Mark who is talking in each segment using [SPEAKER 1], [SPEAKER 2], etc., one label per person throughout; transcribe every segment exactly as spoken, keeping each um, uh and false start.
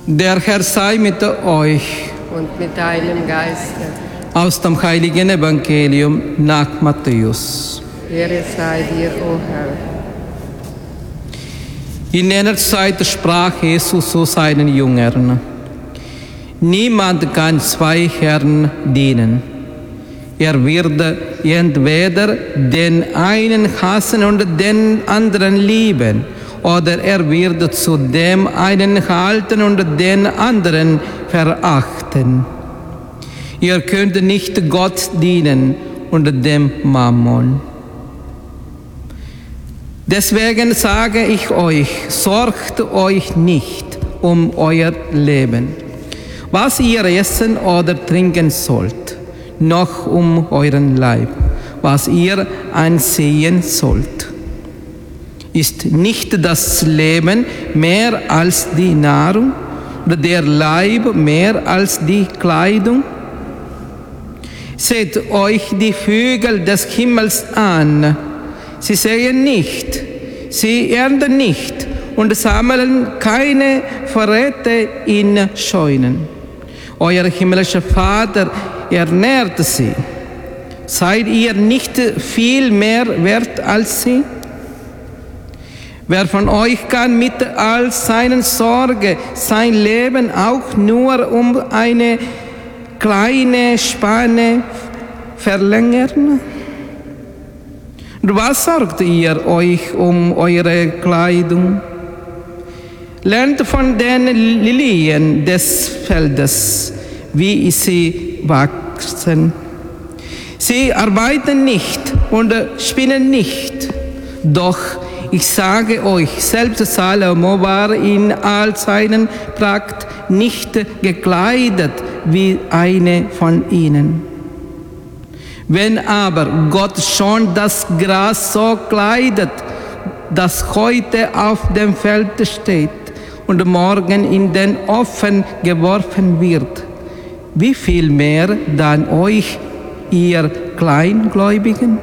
[SPEAKER 1] Der Herr sei mit euch.
[SPEAKER 2] Und mit deinem Geiste.
[SPEAKER 1] Aus dem heiligen Evangelium nach Matthäus.
[SPEAKER 2] Ehre sei dir, o Herr.
[SPEAKER 1] In jener Zeit sprach Jesus zu seinen Jüngern: Niemand kann zwei Herren dienen. Er wird entweder den einen hassen und den anderen lieben, oder er wird zu dem einen halten und den anderen verachten. Ihr könnt nicht Gott dienen und dem Mammon. Deswegen sage ich euch, sorgt euch nicht um euer Leben, was ihr essen oder trinken sollt, noch um euren Leib, was ihr anziehen sollt. Ist nicht das Leben mehr als die Nahrung oder der Leib mehr als die Kleidung? Seht euch die Vögel des Himmels an. Sie säen nicht, sie ernten nicht und sammeln keine Vorräte in Scheunen. Euer himmlischer Vater ernährt sie. Seid ihr nicht viel mehr wert als sie? Wer von euch kann mit all seinen Sorgen sein Leben auch nur um eine kleine Spanne verlängern? Und was sorgt ihr euch um eure Kleidung? Lernt von den Lilien des Feldes, wie sie wachsen. Sie arbeiten nicht und spinnen nicht. Doch ich sage euch, selbst Salomo war in all seinen Pracht nicht gekleidet wie eine von ihnen. Wenn aber Gott schon das Gras so kleidet, das heute auf dem Feld steht und morgen in den Ofen geworfen wird, wie viel mehr dann euch, ihr Kleingläubigen?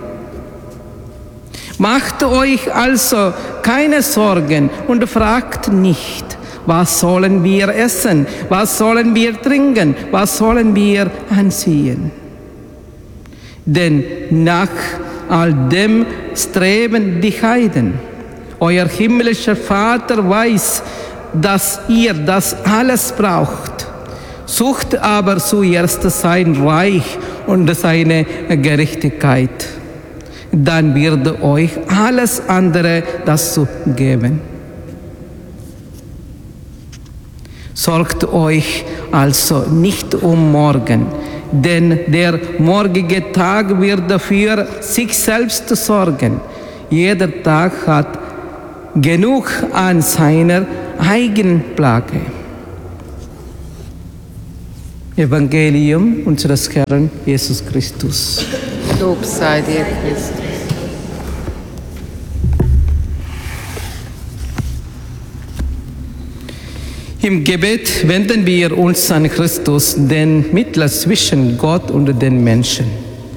[SPEAKER 1] Macht euch also keine Sorgen und fragt nicht, was sollen wir essen, was sollen wir trinken, was sollen wir anziehen. Denn nach all dem streben die Heiden. Euer himmlischer Vater weiß, dass ihr das alles braucht. Sucht aber zuerst sein Reich und seine Gerechtigkeit. Dann wird euch alles andere dazu geben. Sorgt euch also nicht um morgen, denn der morgige Tag wird für sich selbst sorgen. Jeder Tag hat genug an seiner eigenen Plage. Evangelium unseres Herrn Jesus Christus.
[SPEAKER 2] Lob sei dir, Christus.
[SPEAKER 1] Im Gebet wenden wir uns an Christus, den Mittler zwischen Gott und den Menschen.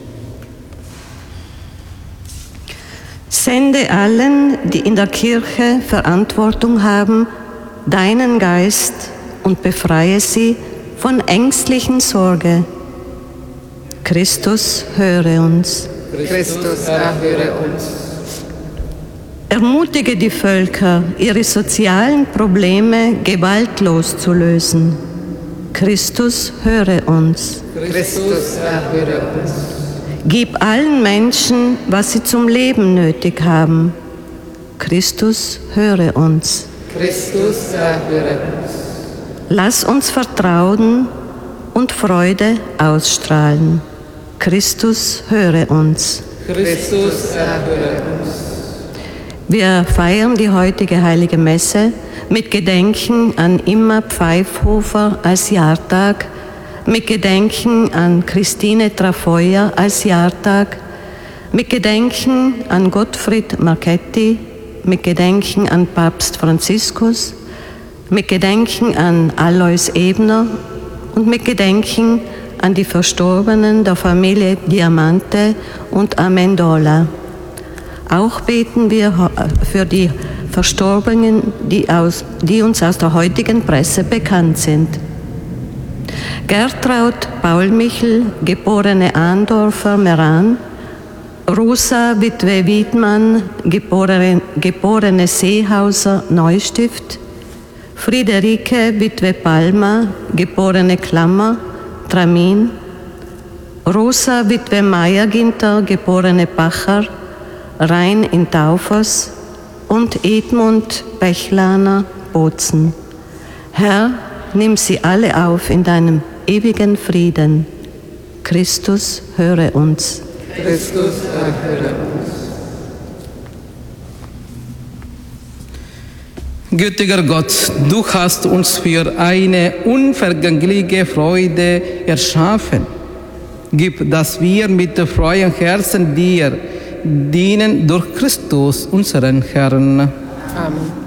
[SPEAKER 3] Sende allen, die in der Kirche Verantwortung haben, deinen Geist und befreie sie von ängstlichen Sorge. Christus, höre uns.
[SPEAKER 2] Christus, erhöre uns.
[SPEAKER 3] Ermutige die Völker, ihre sozialen Probleme gewaltlos zu lösen. Christus, höre uns.
[SPEAKER 2] Christus, erhöre uns.
[SPEAKER 3] Gib allen Menschen, was sie zum Leben nötig haben. Christus, höre uns.
[SPEAKER 2] Christus, erhöre uns.
[SPEAKER 3] Lass uns Vertrauen und Freude ausstrahlen. Christus, höre uns.
[SPEAKER 2] Christus, erhöre uns.
[SPEAKER 3] Wir feiern die heutige Heilige Messe mit Gedenken an Imma Pfeifhofer als Jahrtag, mit Gedenken an Christine Trafeuer als Jahrtag, mit Gedenken an Gottfried Marchetti, mit Gedenken an Papst Franziskus, mit Gedenken an Alois Ebner und mit Gedenken an die Verstorbenen der Familie Diamante und Amendola. Auch beten wir für die Verstorbenen, die, aus, die uns aus der heutigen Presse bekannt sind. Gertraud Paul-Michel, geborene Andorfer Meran, Rosa Witwe Wiedmann, geborene, geborene Seehauser Neustift, Friederike Witwe Palmer, geborene Klammer, Tramin, Rosa Witwe Meyer-Ginter, geborene Bacher, Rhein in Taufers und Edmund Bechlaner, Bozen. Herr, nimm sie alle auf in deinem ewigen Frieden. Christus, höre uns.
[SPEAKER 2] Christus, erhöre uns.
[SPEAKER 1] Gütiger Gott, du hast uns für eine unvergängliche Freude erschaffen. Gib, dass wir mit freiem Herzen dir dienen durch Christus, unseren Herrn.
[SPEAKER 2] Amen.